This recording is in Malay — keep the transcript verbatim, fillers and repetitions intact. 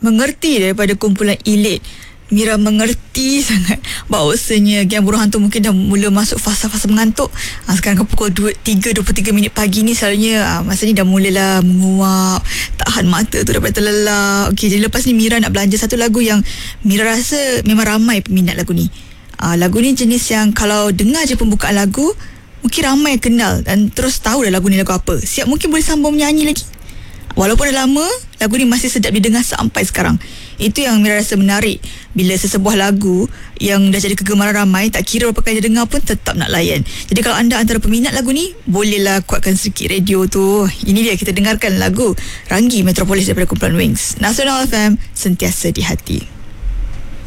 mengerti daripada kumpulan elit. Mira mengerti sangat bahawasanya Geng Buruh Hantu mungkin dah mula masuk fasa-fasa mengantuk. Ha, sekarang ke pukul tiga dua puluh tiga minit pagi ni selalunya ha, masa ni dah mulalah menguap, tahan mata tu daripada terlelap. Okey, jadi lepas ni Mira nak belanja satu lagu yang Mira rasa memang ramai peminat lagu ni. Ha, lagu ni jenis yang kalau dengar je pembukaan lagu mungkin ramai kenal dan terus tahu dah lagu ni lagu apa. Siap mungkin boleh sambung menyanyi lagi. Walaupun dah lama, lagu ni masih sedap didengar sampai sekarang. Itu yang Mira rasa menarik. Bila sesebuah lagu yang dah jadi kegemaran ramai, tak kira berapa kali dia dengar pun tetap nak layan. Jadi kalau anda antara peminat lagu ni, bolehlah kuatkan sedikit radio tu. Ini dia, kita dengarkan lagu Ranggi Metropolis daripada kumpulan Wings. Nasional F M, sentiasa di hati.